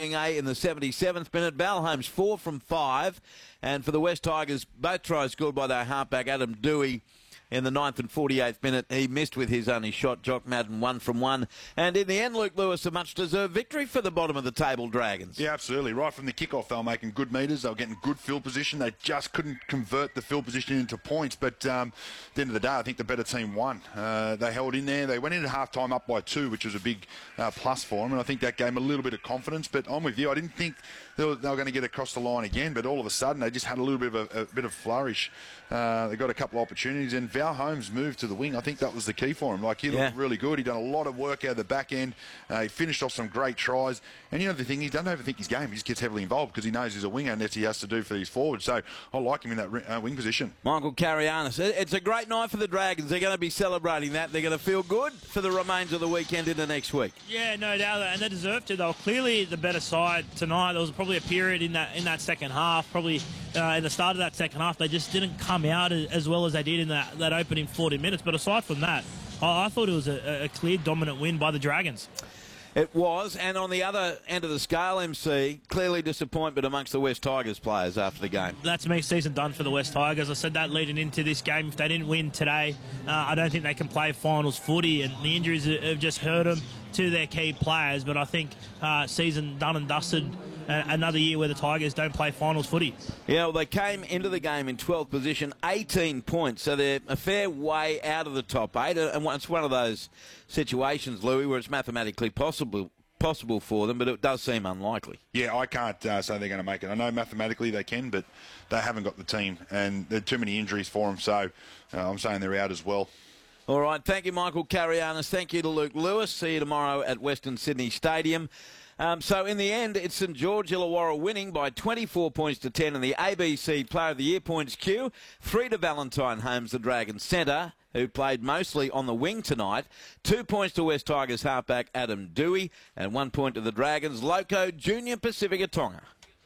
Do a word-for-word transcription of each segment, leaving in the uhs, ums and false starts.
A in the seventy-seventh minute. Val Holmes four from five. And for the West Tigers, both tries scored by their halfback, Adam Dewey, in the ninth and forty-eighth minute. He missed with his only shot. Jock Madden one from one. And in the end, Luke Lewis, a much-deserved victory for the bottom of the table Dragons. Yeah, absolutely. Right from the kickoff, they were making good metres. They were getting good field position. They just couldn't convert the field position into points. But um, at the end of the day, I think the better team won. Uh, they held in there. They went into half-time up by two, which was a big uh, plus for them. And I think that gave them a little bit of confidence. But I'm with you. I didn't think they were, they were going to get across the line again. But all of a sudden, they just had a little bit of a, a bit of flourish. Uh, they got a couple of opportunities, and Val Holmes moved to the wing. I think that was the key for him. Like, he looked yeah. really good. He done a lot of work out of the back end. Uh, he finished off some great tries. And you know the thing, he doesn't overthink his game. He just gets heavily involved because he knows he's a winger and that's what he has to do for these forwards. So I like him in that uh, wing position. Michael Carianis. It's a great night for the Dragons. They're going to be celebrating that. They're going to feel good for the remainder of the weekend into next week. Yeah, no doubt, and they deserve to. They were clearly the better side tonight. There was probably a period in that in that second half, probably uh, in the start of that second half, they just didn't come out as, as well as they did in that, that opening forty minutes. But aside from that, I, I thought it was a, a clear dominant win by the Dragons. It was, and on the other end of the scale, M C, clearly disappointment amongst the West Tigers players after the game. That's me, season done for the West Tigers. I said that leading into this game. If they didn't win today, uh, I don't think they can play finals footy, and the injuries have just hurt them to their key players. But I think uh, season done and dusted. Another year where the Tigers don't play finals footy. Yeah, well, they came into the game in twelfth position, eighteen points, so they're a fair way out of the top eight. And it's one of those situations, Louis, where it's mathematically possible possible for them, but it does seem unlikely. Yeah, I can't uh, say they're going to make it. I know mathematically they can, but they haven't got the team, and there are too many injuries for them, so uh, I'm saying they're out as well. All right, thank you, Michael Carianis. Thank you to Luke Lewis. See you tomorrow at Western Sydney Stadium. Um, so in the end, it's St George Illawarra winning by twenty-four points to ten in the A B C Player of the Year points queue. Three to Valentine Holmes, the Dragons centre, who played mostly on the wing tonight. Two points to West Tigers halfback Adam Dewey, and one point to the Dragons Loco Junior Pacifica Tonga.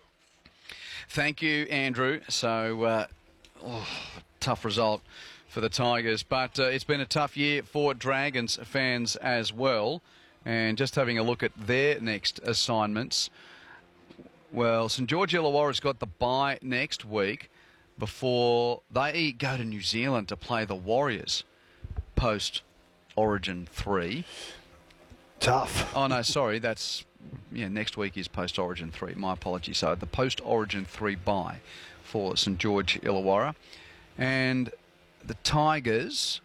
Thank you, Andrew. So, uh, oh, tough result for the Tigers, but uh, it's been a tough year for Dragons fans as well. And just having a look at their next assignments, well, St George Illawarra's got the bye next week before they go to New Zealand to play the Warriors post Origin three. Tough. Oh, no, sorry, that's, yeah, next week is post Origin three. My apologies. So the post Origin three bye for St George Illawarra. And the Tigers...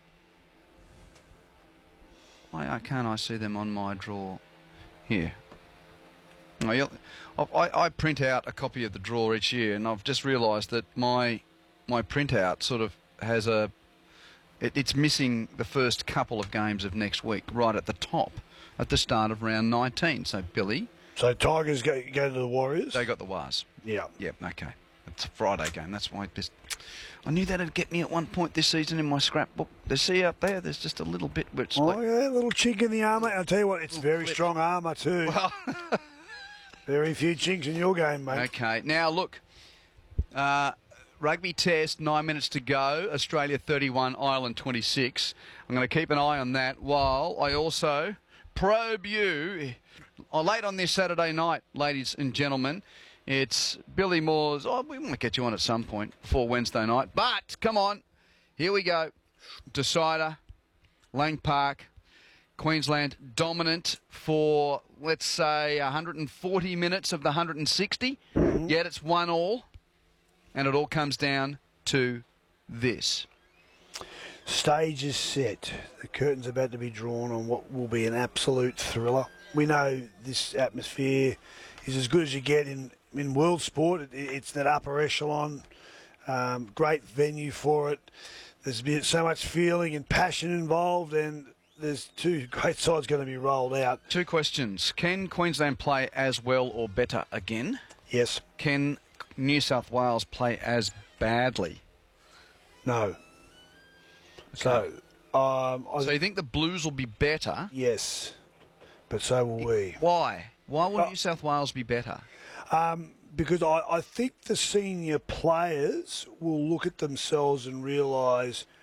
Why can't I see them on my draw here? I, I print out a copy of the draw each year, and I've just realised that my my printout sort of has a... It, it's missing the first couple of games of next week, right at the top, at the start of round nineteen. So, Billy... So, Tigers go, go to the Warriors? They got the Wars. Yeah. Yep, okay. It's a Friday game, that's why I just... I knew that'd get me at one point this season in my scrapbook. You see out there, there's just a little bit where it's oh, like... yeah, a little chink in the armour. I'll tell you what, it's very flip. strong armour too. Well, very few chinks in your game, mate. Okay, now look, uh, rugby test, nine minutes to go. Australia thirty-one, Ireland twenty-six. I'm going to keep an eye on that while I also probe you. Oh, late on this Saturday night, ladies and gentlemen. It's Billy Moore's... Oh, we might get you on at some point before Wednesday night. But, come on. Here we go. Decider. Lang Park. Queensland dominant for, let's say, one hundred forty minutes of the one hundred sixty. Mm-hmm. Yet it's one all. And it all comes down to this. Stage is set. The curtain's about to be drawn on what will be an absolute thriller. We know this atmosphere is as good as you get in... In world sport, it, it's that upper echelon, um, great venue for it. There's been so much feeling and passion involved, and there's two great sides going to be rolled out. Two questions. Can Queensland play as well or better again? Yes. Can New South Wales play as badly? No. Okay. So, um, I so you think the Blues will be better? Yes, but so will we. Why? Why will uh, New South Wales be better? Um, because I, I think the senior players will look at themselves and realise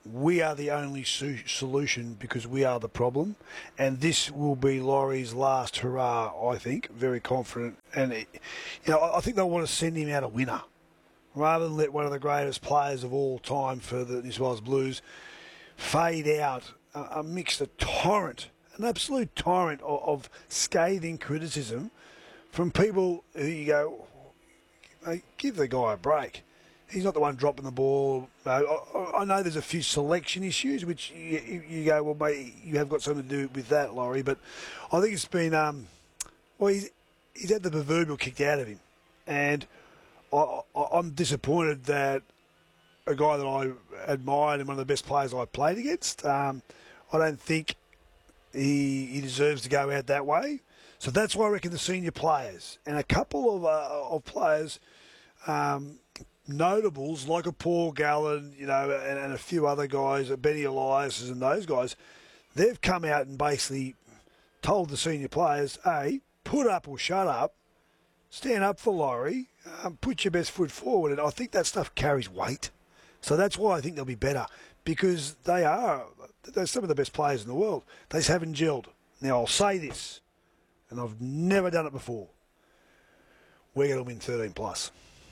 we are the only su- solution because we are the problem. And this will be Laurie's last hurrah, I think. Very confident. And, it, you know, I think they'll want to send him out a winner rather than let one of the greatest players of all time for the New South Wales Blues fade out uh, amidst a torrent, an absolute torrent of, of scathing criticism from people who you go, hey, give the guy a break. He's not the one dropping the ball. No, I, I know there's a few selection issues, which you, you go, well, mate, you have got something to do with that, Laurie. But I think it's been, um, well, he's, he's had the proverbial kicked out of him. And I, I, I'm disappointed that a guy that I admired and one of the best players I played against, um, I don't think he, he deserves to go out that way. So that's why I reckon the senior players and a couple of, uh, of players, um, notables like a Paul Gallen, you know, and, and a few other guys, Benny Elias and those guys, they've come out and basically told the senior players, hey, put up or shut up, stand up for Laurie, um, put your best foot forward. And I think that stuff carries weight. So that's why I think they'll be better, because they are, they're some of the best players in the world. They just haven't gelled. Now, I'll say this, and I've never done it before. We're going to win thirteen plus.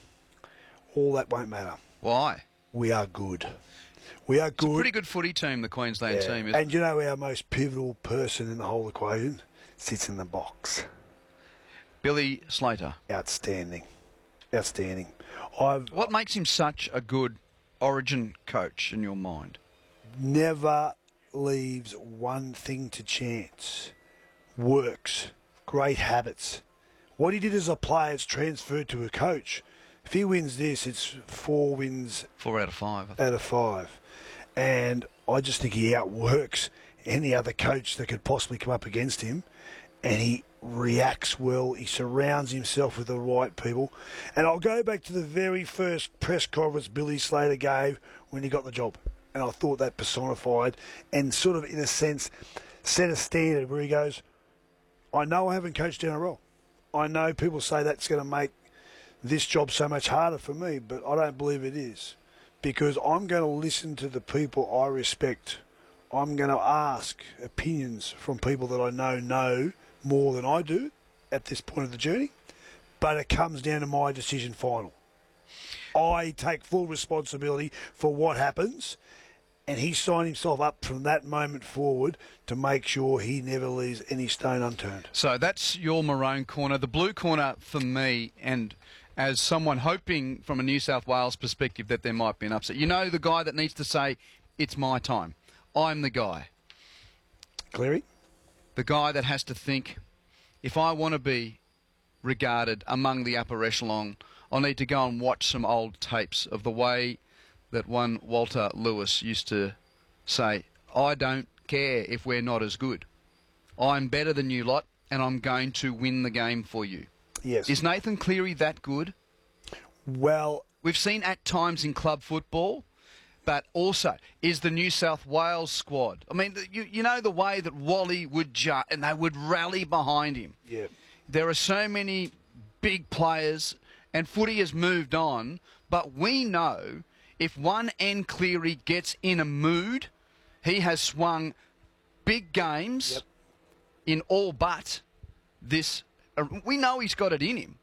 All that won't matter. Why? We are good. We are good. It's a pretty good footy team, the Queensland yeah. team. Isn't And you know our most pivotal person in the whole equation sits in the box. Billy Slater. Outstanding. Outstanding. I've What makes him such a good Origin coach in your mind? Never leaves one thing to chance. Works. Great habits. What he did as a player is transferred to a coach. If he wins this, it's four wins Four out of five. I think. out of five. And I just think he outworks any other coach that could possibly come up against him. And he reacts well. He surrounds himself with the right people. And I'll go back to the very first press conference Billy Slater gave when he got the job. And I thought that personified and sort of, in a sense, set a standard where he goes, I know I haven't coached down a role. I know people say that's going to make this job so much harder for me, but I don't believe it is, because I'm going to listen to the people I respect. I'm going to ask opinions from people that I know know more than I do at this point of the journey, but it comes down to my decision final. I take full responsibility for what happens, and he signed himself up from that moment forward to make sure he never leaves any stone unturned. So that's your maroon corner. The blue corner for me, and as someone hoping from a New South Wales perspective that there might be an upset. You know, the guy that needs to say, it's my time. I'm the guy. Cleary? The guy that has to think, if I want to be regarded among the upper echelon, I need to go and watch some old tapes of the way that one Walter Lewis used to say, I don't care if we're not as good. I'm better than you lot, and I'm going to win the game for you. Yes. Is Nathan Cleary that good? Well, We've seen at times in club football, but also is the New South Wales squad. I mean, you, you know the way that Wally would jut and they would rally behind him. yeah. There are so many big players, and footy has moved on, but we know if one N Cleary gets in a mood, he has swung big games Yep. in all but this. Uh, we know he's got it in him.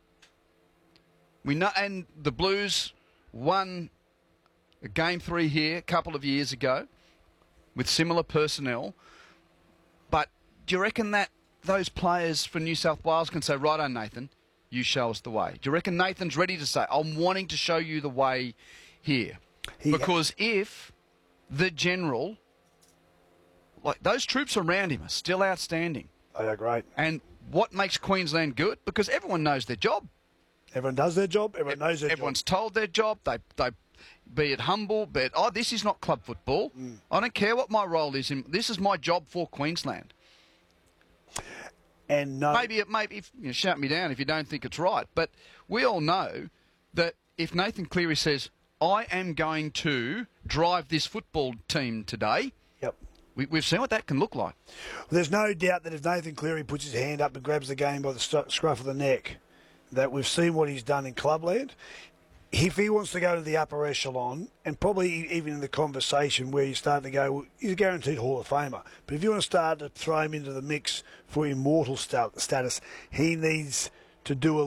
We know, and the Blues won game three here a couple of years ago with similar personnel. But do you reckon that those players for New South Wales can say, right on, Nathan, you show us the way? Do you reckon Nathan's ready to say, I'm wanting to show you the way here? He- Because if the general, like those troops around him are still outstanding. Oh, yeah, great. And what makes Queensland good? Because everyone knows their job. Everyone does their job. Everyone knows their Everyone's job. told their job. They, they, be it humble, be it, oh, this is not club football. Mm. I don't care what my role is. In, this is my job for Queensland. And no, Maybe it, maybe if, you know, shout me down if you don't think it's right. But we all know that if Nathan Cleary says, I am going to drive this football team today, Yep. we, we've seen what that can look like. There's no doubt that if Nathan Cleary puts his hand up and grabs the game by the stu- scruff of the neck, that we've seen what he's done in clubland. if he wants to go to the upper echelon, and probably even in the conversation where you start to go, well, he's a guaranteed Hall of Famer. But if you want to start to throw him into the mix for immortal sta- status, he needs to do a